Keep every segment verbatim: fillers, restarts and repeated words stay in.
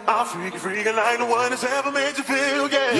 I'll freak, freak like the one that's ever made you feel, yeah.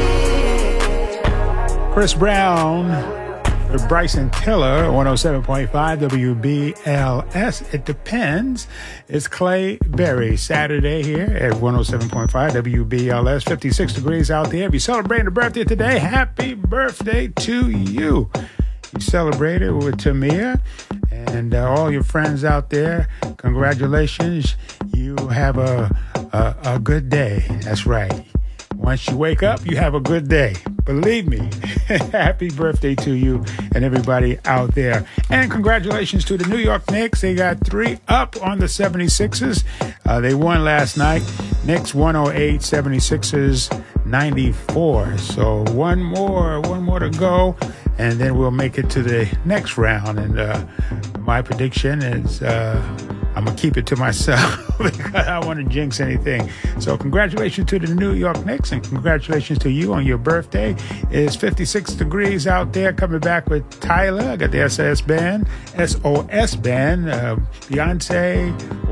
Chris Brown with Bryson Tiller, one oh seven point five W B L S. It depends. It's Clay Berry, Saturday here at one oh seven point five W B L S. fifty-six degrees out there. If you're celebrating a birthday today, happy birthday to you. You celebrated with Tamia and uh, all your friends out there. Congratulations. You have a, a, a good day. That's right. Once you wake up, you have a good day. Believe me. Happy birthday to you and everybody out there. And congratulations to the New York Knicks. They got three up on the seventy-sixers. Uh, they won last night. Knicks one oh eight, seventy-sixers ninety-four. So one more, one more to go. And then we'll make it to the next round. And uh, my prediction is uh, I'm going to keep it to myself because I don't want to jinx anything. So congratulations to the New York Knicks and congratulations to you on your birthday. It's fifty-six degrees out there. Coming back with Tyler. I got the S O S band, S O S band, uh, Beyonce,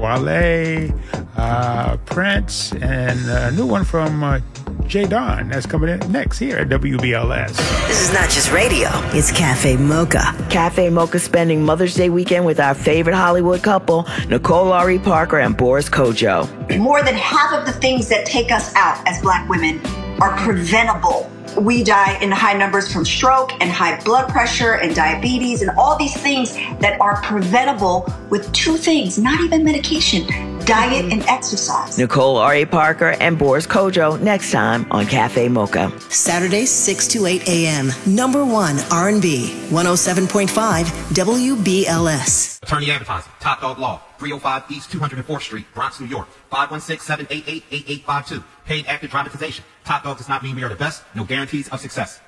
Wale, uh, Prince, and a new one from uh, J. Don. That's coming in next here at W B L S. This is not just radio. It's Cafe Mocha. Cafe Mocha spending Mother's Day weekend with our favorite Hollywood couple, Nicole Ari Parker and Boris Kojo. More than half of the things that take us out as Black women are preventable. We die in high numbers from stroke and high blood pressure and diabetes and all these things that are preventable with two things, not even medication, diet and exercise. Nicole Ari Parker and Boris Kojo next time on Cafe Mocha. Saturdays six to eight a.m. Number one R and B, one oh seven point five W B L S. Attorney Advertising, Top Dog Law, three oh five East two hundred fourth Street, Bronx, New York, five one six, seven eight eight, eight eight five two. Paid active dramatization. Top Dog does not mean we are the best. No guarantees of success.